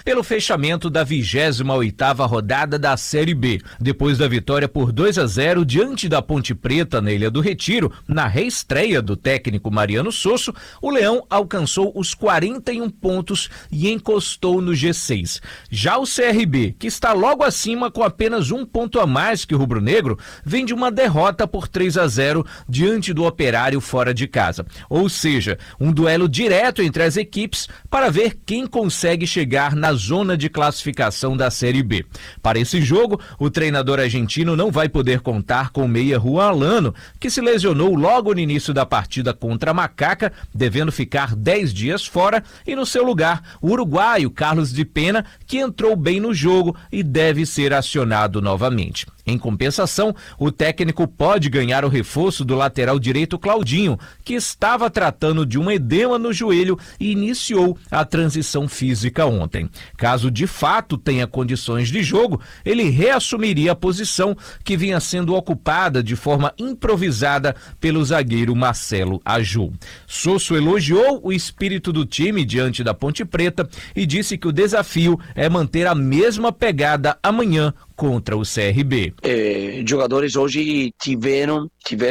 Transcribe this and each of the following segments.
pelo fechamento da 28ª rodada da Série B. Depois da vitória por 2-0 diante da Ponte Preta na Ilha do Retiro, na reestreia do técnico Mariano Sosso, o Leão alcançou os 41 pontos e encostou no G6. Já o CRB, que está logo acima com apenas um ponto a mais que o rubro-negro, vem de uma derrota por 3-0 diante do Operário fora de casa. Ou seja, um duelo direto entre as equipes para ver quem consegue chegar na zona de classificação da Série B. Para esse jogo, o treinador argentino não vai poder contar com o meia Juan Alano, que se lesionou logo no início da partida contra a Macaca, devendo ficar 10 dias fora, e no seu lugar, o uruguaio Carlos de Pena, que entrou bem no jogo e deve ser acionado novamente. Em compensação, o técnico pode ganhar o reforço do lateral direito Claudinho, que estava tratando de um edema no joelho e iniciou a transição física ontem. Caso de fato tenha condições de jogo, ele reassumiria a posição que vinha sendo ocupada de forma improvisada pelo zagueiro Marcelo Aju. Sosso elogiou o espírito do time diante da Ponte Preta e disse que o desafio é manter a mesma pegada amanhã contra o CRB. Jogadores hoje tiveram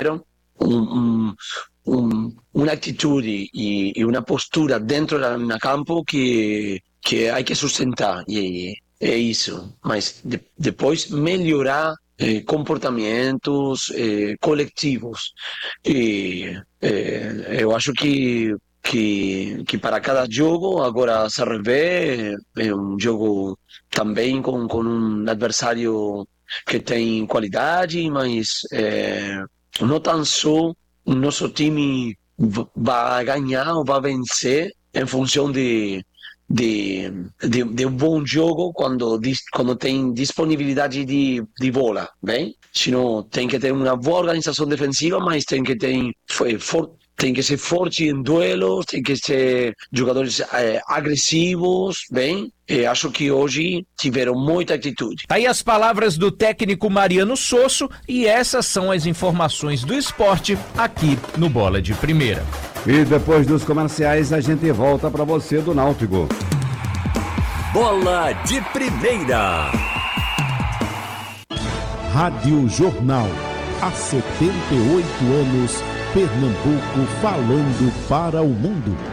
uma atitude e uma postura dentro do campo que há que sustentar, e é isso. Mas depois melhorar comportamentos coletivos. E eu acho que para cada jogo agora se revê é um jogo também com um adversário que tem qualidade, mas não tão só o nosso time vai ganhar ou vai vencer em função de um bom jogo quando tem disponibilidade de bola, bem? Senão tem que ter uma boa organização defensiva, mas tem que ser forte em duelos, tem que ser jogadores agressivos, bem? Acho que hoje tiveram muita atitude. Tá aí as palavras do técnico Mariano Sosso, e essas são as informações do esporte aqui no Bola de Primeira. E depois dos comerciais a gente volta para você do Náutico. Bola de Primeira. Rádio Jornal. Há 78 anos, Pernambuco falando para o mundo.